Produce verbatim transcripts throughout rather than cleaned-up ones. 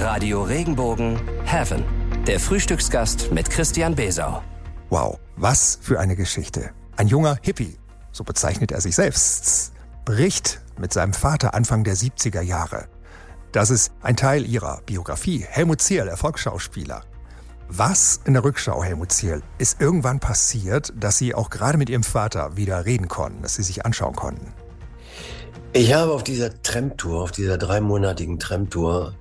Radio Regenbogen Heaven. Der Frühstücksgast mit Christian Besau. Wow, was für eine Geschichte. Ein junger Hippie, so bezeichnet er sich selbst, bricht mit seinem Vater Anfang der siebziger Jahre. Das ist ein Teil ihrer Biografie. Helmut Zierl, der Volksschauspieler. Was in der Rückschau, Helmut Zierl, ist irgendwann passiert, dass Sie auch gerade mit Ihrem Vater wieder reden konnten, dass Sie sich anschauen konnten? Ich habe auf dieser Tramtour, auf dieser dreimonatigen Tramtour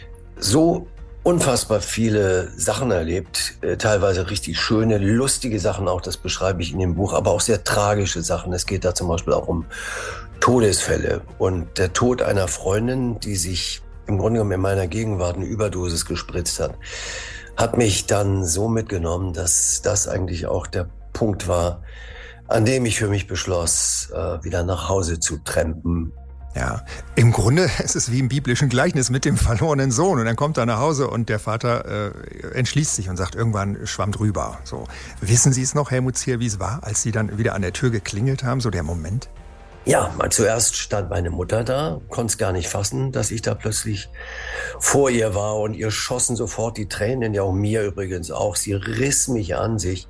so unfassbar viele Sachen erlebt, äh, teilweise richtig schöne, lustige Sachen auch, das beschreibe ich in dem Buch, aber auch sehr tragische Sachen. Es geht da zum Beispiel auch um Todesfälle und der Tod einer Freundin, die sich im Grunde genommen in meiner Gegenwart eine Überdosis gespritzt hat, hat mich dann so mitgenommen, dass das eigentlich auch der Punkt war, an dem ich für mich beschloss, äh, wieder nach Hause zu trampen. Ja, im Grunde ist es wie im biblischen Gleichnis mit dem verlorenen Sohn. Und dann kommt er nach Hause und der Vater äh, entschließt sich und sagt, irgendwann schwamm drüber. So, wissen Sie es noch, Helmut Zierl, wie es war, als Sie dann wieder an der Tür geklingelt haben, so der Moment? Ja, mal zuerst stand meine Mutter da, konnte es gar nicht fassen, dass ich da plötzlich vor ihr war. Und ihr schossen sofort die Tränen, ja auch mir übrigens auch. Sie riss mich an sich,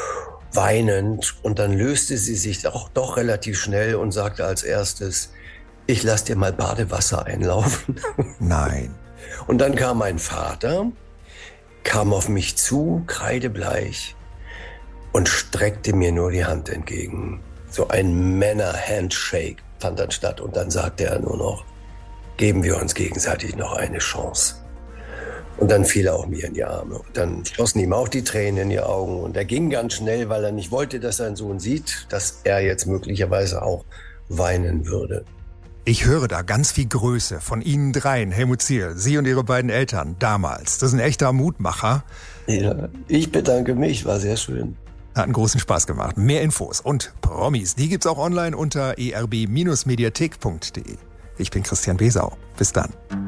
weinend. Und dann löste sie sich auch doch relativ schnell und sagte als erstes, ich lass dir mal Badewasser einlaufen. Nein. Und dann kam mein Vater, kam auf mich zu, kreidebleich, und streckte mir nur die Hand entgegen. So ein Männer-Handshake fand dann statt. Und dann sagte er nur noch, geben wir uns gegenseitig noch eine Chance. Und dann fiel er auch mir in die Arme. Und dann schlossen ihm auch die Tränen in die Augen. Und er ging ganz schnell, weil er nicht wollte, dass sein Sohn sieht, dass er jetzt möglicherweise auch weinen würde. Ich höre da ganz viel Größe von Ihnen dreien, Helmut Zierl, Sie und Ihre beiden Eltern damals. Das ist ein echter Mutmacher. Ja, ich bedanke mich, war sehr schön. Hat einen großen Spaß gemacht. Mehr Infos und Promis, die gibt's auch online unter e r b Bindestrich mediathek punkt d e. Ich bin Christian Besau. Bis dann.